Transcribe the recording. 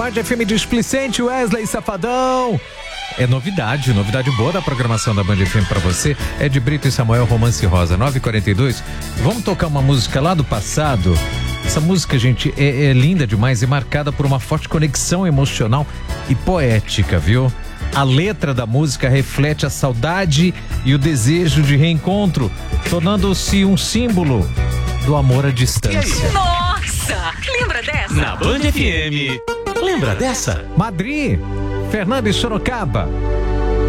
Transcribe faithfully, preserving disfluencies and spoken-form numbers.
Band F M Displicente, Wesley Safadão. É novidade, novidade boa da programação da Band F M pra você. É de Brito e Samuel, Romance Rosa, nove e quarenta e dois. Vamos tocar uma música lá do passado. Essa música, gente, é, é linda demais e marcada por uma forte conexão emocional e poética, viu? A letra da música reflete a saudade e o desejo de reencontro, tornando-se um símbolo do amor à distância. Nossa! Lembra dessa? Na Band F M. Lembra dessa? Madrid, Fernando e Sorocaba.